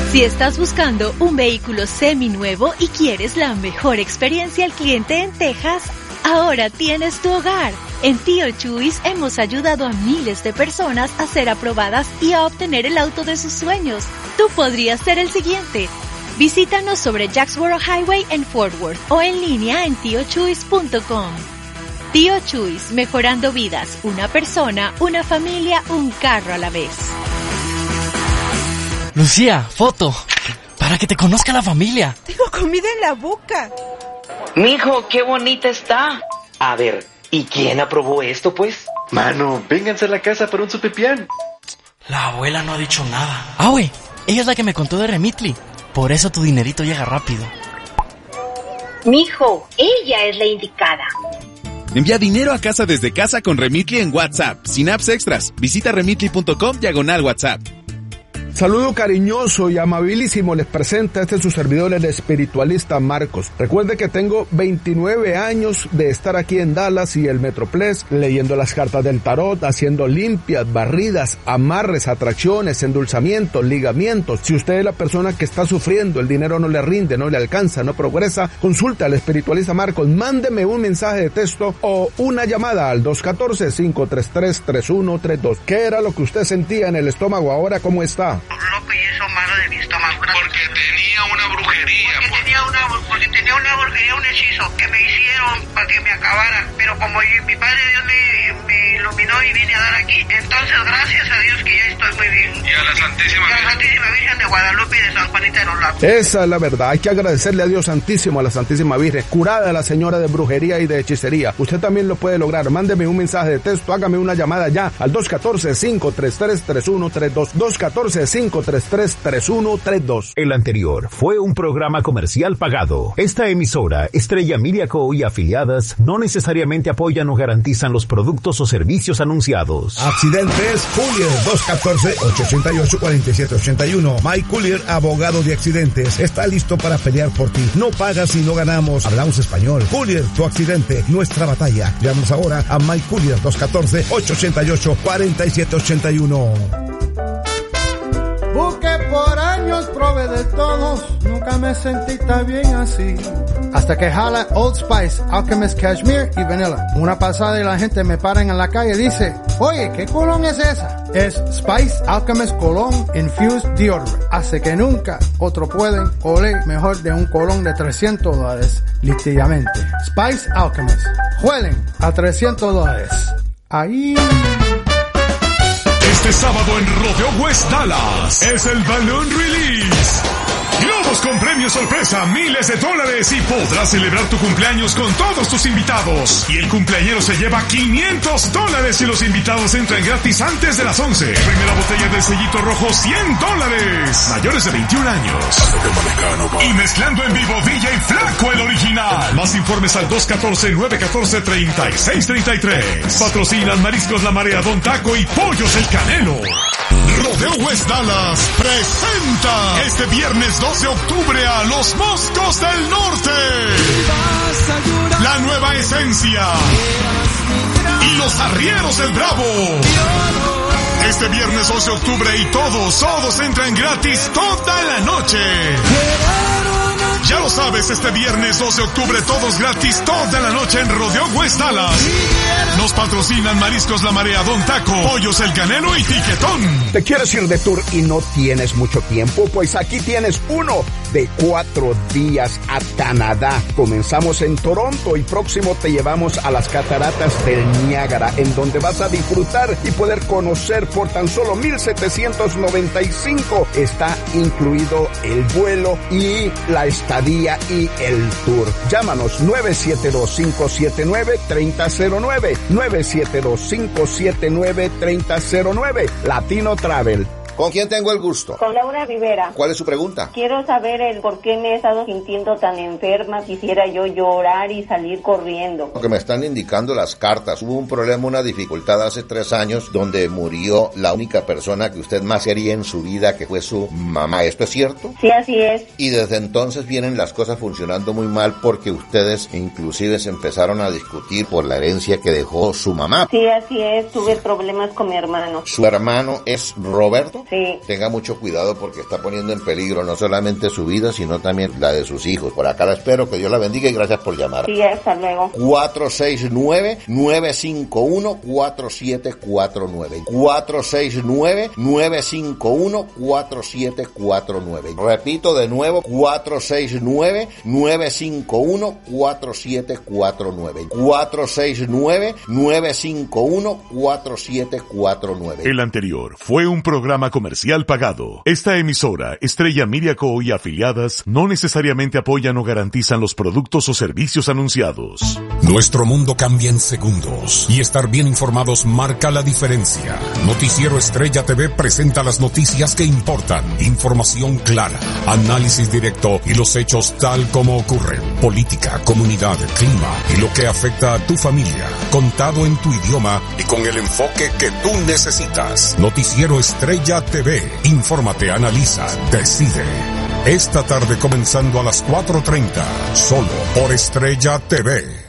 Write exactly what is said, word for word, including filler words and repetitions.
Si estás buscando un vehículo seminuevo y quieres la mejor experiencia al cliente en Texas, ahora tienes tu hogar. En Tío Chuys hemos ayudado a miles de personas a ser aprobadas y a obtener el auto de sus sueños. Tú podrías ser el siguiente. Visítanos sobre Jacksboro Highway en Fort Worth o en línea en tío chuys punto com. Tío Chuys, mejorando vidas, una persona, una familia, un carro a la vez. Lucía, foto, para que te conozca la familia. Tengo comida en la boca. Mijo, qué bonita está. A ver, ¿y quién aprobó esto, pues? Mano, vénganse a la casa para un sopipián. La abuela no ha dicho nada. Ah, güey, ella es la que me contó de Remitly. Por eso tu dinerito llega rápido. Mijo, ella es la indicada. Envía dinero a casa desde casa con Remitly en WhatsApp, sin apps extras. Visita remitly punto com diagonal WhatsApp. Saludo cariñoso y amabilísimo les presenta este su servidor, el espiritualista Marcos. Recuerde que tengo veintinueve años de estar aquí en Dallas y el Metroplex, leyendo las cartas del tarot, haciendo limpias, barridas, amarres, atracciones, endulzamientos, ligamientos. Si usted es la persona que está sufriendo, el dinero no le rinde, no le alcanza, no progresa, consulte al espiritualista Marcos, mándeme un mensaje de texto o una llamada al dos uno cuatro, cinco tres tres, tres uno tres dos. ¿Qué era lo que usted sentía en el estómago? Ahora, ¿cómo está? Loco, y eso malo de mi estómago. Porque tenía una brujería. Porque, por... tenía una, porque tenía una brujería, un hechizo que me hicieron para que me acabara. Pero como yo, mi Padre Dios me, me iluminó y vine a dar aquí. Entonces, gracias a Dios que ya estoy muy bien. Y a la Santísima Virgen. Y a la Santísima Virgen de Guadalupe y de San Juanita de los Lagos. Esa es la verdad. Hay que agradecerle a Dios Santísimo, a la Santísima Virgen, curada a la señora de brujería y de hechicería. Usted también lo puede lograr. Mándeme un mensaje de texto, hágame una llamada ya al dos uno cuatro, cinco tres tres, tres uno tres dos. dos uno cuatro, cinco tres tres, tres uno tres dos. El anterior fue un programa comercial pagado. Esta emisora, Estrella Media Co. y afiliadas, no necesariamente apoyan o garantizan los productos o servicios anunciados. Accidentes, Courier dos uno cuatro, ocho ocho ocho, cuatro siete ocho uno. Mike Courier, abogado de accidentes, está listo para pelear por ti. No pagas si no ganamos. Hablamos español. Courier, tu accidente, nuestra batalla. Llámanos ahora a Mike Courier dos uno cuatro, ocho ocho ocho, cuatro siete ocho uno. Busqué por años, probé de todos, nunca me sentí tan bien así. Hasta que jala Old Spice, Alchemist Cashmere y Vanilla. Una pasada y la gente me para en la calle y dice, oye, ¿qué colón es esa? Es Spice Alchemist Cologne Infused Deodorant. Hace que nunca otro pueden oler mejor de un colón de trescientos dólares, literalmente. Spice Alchemist. Huelen a trescientos dólares. Ahí... Este sábado en Rodeo West Dallas es el Balloon Release. Globos con premios sorpresa, miles de dólares y podrás celebrar tu cumpleaños con todos tus invitados. Y el cumpleañero se lleva quinientos dólares y los invitados entran gratis antes de las once. Primera botella del sellito rojo, cien dólares. Mayores de veintiún años. Y mezclando en vivo D J Flaco, el original. Más informes al dos uno cuatro, nueve uno cuatro, tres seis tres tres. Patrocinan Mariscos La Marea, Don Taco y Pollos El Canelo. Rodeo West Dallas presenta este viernes dos de octubre a Los Moscos del Norte. La nueva esencia. Y los Arrieros del Bravo. Este viernes dos de octubre y todos, todos entran gratis toda la noche. Ya lo sabes, este viernes dos de octubre todos gratis toda la noche en Rodeo West Dallas. Nos patrocinan Mariscos La Marea, Don Taco, Pollos El Canelo y Tiquetón. ¿Te quieres ir de tour y no tienes mucho tiempo? Pues aquí tienes uno de cuatro días a Canadá. Comenzamos en Toronto y próximo te llevamos a las cataratas del Niágara, en donde vas a disfrutar y poder conocer por tan solo mil setecientos noventa y cinco. Está incluido el vuelo y la estadía y el tour. Llámanos nueve siete dos, cinco siete nueve, tres cero cero nueve, nueve siete dos, cinco siete nueve, tres cero cero nueve. Latino Travel. ¿Con quién tengo el gusto? Con Laura Rivera. ¿Cuál es su pregunta? Quiero saber el por qué me he estado sintiendo tan enferma. Quisiera yo llorar y salir corriendo. Lo que me están indicando las cartas. Hubo un problema, una dificultad hace tres años donde murió la única persona que usted más quería en su vida, que fue su mamá. ¿Esto es cierto? Sí, así es. Y desde entonces vienen las cosas funcionando muy mal porque ustedes inclusive se empezaron a discutir por la herencia que dejó su mamá. Sí, así es. Tuve problemas con mi hermano. ¿Su hermano es Roberto? Sí. Tenga mucho cuidado porque está poniendo en peligro no solamente su vida, sino también la de sus hijos. Por acá la espero, que Dios la bendiga y gracias por llamar. Sí, hasta luego. cuatro seis nueve, nueve cinco uno, cuatro siete cuatro nueve. cuatro seis nueve, nueve cinco uno, cuatro siete cuatro nueve. Repito de nuevo, cuatro seis nueve, nueve cinco uno, cuatro siete cuatro nueve. cuatro seis nueve, nueve cinco uno, cuatro siete cuatro nueve. El anterior fue un programa comercial pagado. Esta emisora, Estrella Media Co. y afiliadas, no necesariamente apoyan o garantizan los productos o servicios anunciados. Nuestro mundo cambia en segundos y estar bien informados marca la diferencia. Noticiero Estrella T V presenta las noticias que importan, información clara, análisis directo y los hechos tal como ocurren. Política, comunidad, clima y lo que afecta a tu familia, contado en tu idioma y con el enfoque que tú necesitas. Noticiero Estrella T V. Infórmate, analiza, decide. Esta tarde comenzando a las cuatro treinta, solo por Estrella T V.